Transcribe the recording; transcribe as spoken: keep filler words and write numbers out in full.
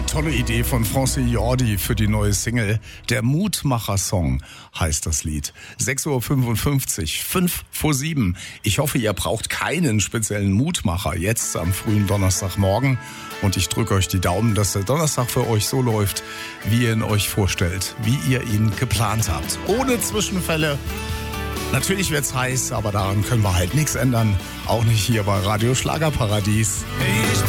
Tolle Idee von Francis Jordi für die neue Single. Der Mutmacher-Song heißt das Lied. sechs Uhr fünfundfünfzig, fünf vor sieben. Ich hoffe, ihr braucht keinen speziellen Mutmacher jetzt am frühen Donnerstagmorgen. Und ich drücke euch die Daumen, dass der Donnerstag für euch so läuft, wie ihr ihn euch vorstellt, wie ihr ihn geplant habt. Ohne Zwischenfälle. Natürlich wird's heiß, aber daran können wir halt nichts ändern. Auch nicht hier bei Radio Schlagerparadies.